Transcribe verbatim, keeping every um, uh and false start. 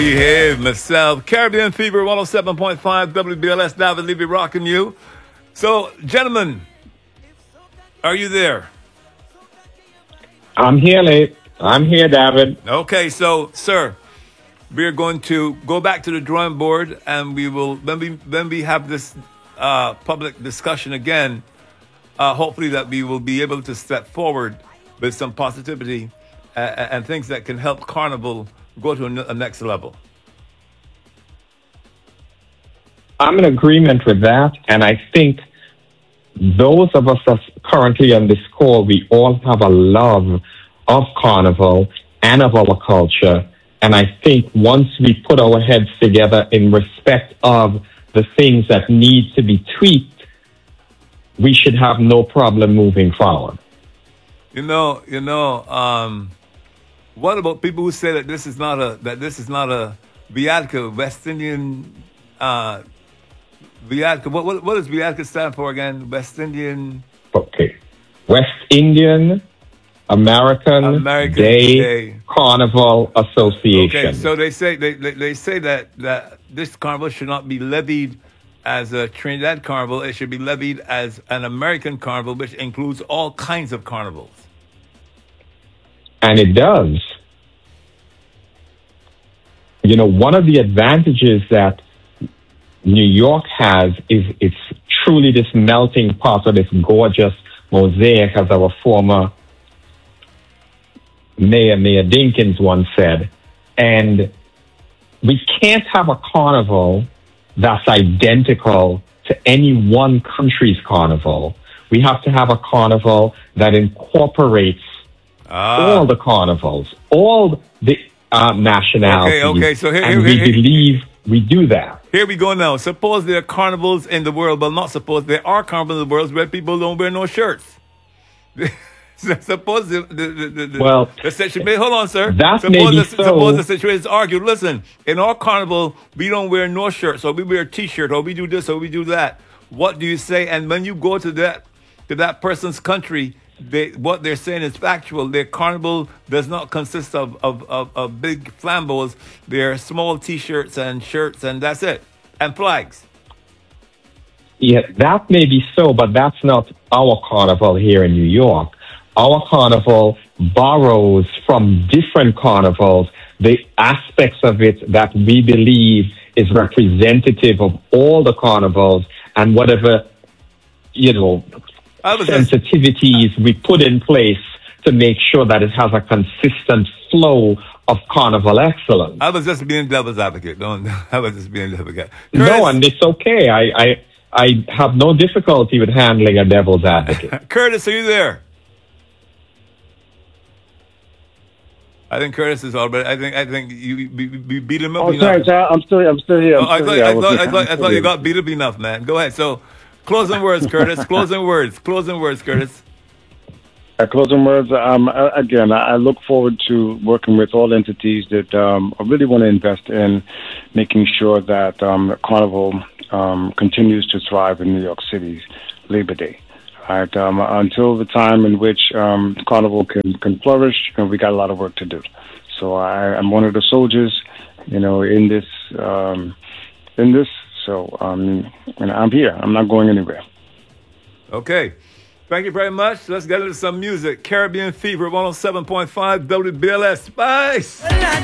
Hey, myself, Caribbean Fever one oh seven point five W B L S, David Levy rocking you. So, gentlemen, are you there? I'm here, Lee. I'm here, David. Okay, so, sir, we're going to go back to the drawing board, and we will, when we, when we have this uh, public discussion again, uh, hopefully that we will be able to step forward with some positivity uh, and things that can help Carnival go to a, a next level. I'm in agreement with that, and I think those of us that's currently on this call, we all have a love of Carnival and of our culture, and I think once we put our heads together in respect of the things that need to be tweaked, we should have no problem moving forward. You know, you know, um, what about people who say that this is not a that this is not a Viatica West Indian uh, Viatica? What, what what does Viatica stand for again? West Indian. Okay, West Indian American, American Day, Day Carnival Association. Okay, so they say they, they, they say that, that this carnival should not be levied as a Trinidad carnival. It should be levied as an American carnival, which includes all kinds of carnivals. And it does. You know, one of the advantages that New York has is it's truly this melting pot of this gorgeous mosaic, as our former Mayor, Mayor Dinkins once said. And we can't have a carnival that's identical to any one country's carnival. We have to have a carnival that incorporates ah. all the carnivals, all the uh, nationalities. Okay, okay. So here, and here, we here, believe we do that. Here we go now. Suppose there are carnivals in the world, but not suppose there are carnivals in the world where people don't wear no shirts. Suppose the, the, the, the, well, the situation, hold on, sir. That suppose, may be the, so. suppose the situation is argued. Listen, in our carnival, we don't wear no shirts, or we wear a t-shirt, or we do this, or we do that. What do you say? And when you go to that to that person's country, they, what they're saying is factual. Their carnival does not consist of, of, of, of big flambeaux. They're small t-shirts and shirts, and that's it. And flags. Yeah, that may be so, but that's not our carnival here in New York. Our carnival borrows from different carnivals the aspects of it that we believe is representative of all the carnivals, and whatever, you know, sensitivities we put in place to make sure that it has a consistent flow of carnival excellence. I was just being devil's advocate. Don't, I was just being devil's advocate. Curtis, no, and it's okay. I, I, I have no difficulty with handling a devil's advocate. Curtis, are you there? I think Curtis is all, but I think I think you, you, you beat him up. Oh, sorry, sorry, I'm still I'm still here. I'm oh, I still thought here. I thought I thought, I thought you got beat up enough, man. Go ahead. So, closing words, Curtis. Closing words. Closing words, Curtis. Uh, closing words. Um, again, I look forward to working with all entities that um, I really want to invest in making sure that um, Carnival um, continues to thrive in New York City's Labor Day. Right, um, until the time in which um, Carnival can, can flourish, and we got a lot of work to do. So I, I'm one of the soldiers, you know, in this, um, in this. So um, and I'm here. I'm not going anywhere. Okay, thank you very much. Let's get into some music. Caribbean Fever, one oh seven point five W B L S. Bye.